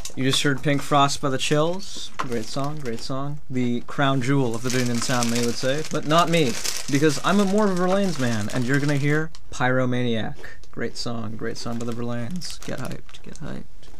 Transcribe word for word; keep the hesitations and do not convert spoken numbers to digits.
You just heard Pink Frost by the Chills. Great song, great song. The crown jewel of the Dominion sound, many would say. But not me, because I'm a more of a Verlaines man, and you're gonna hear Pyromaniac. Great song, great song by the Verlaines. Get hyped, get hyped.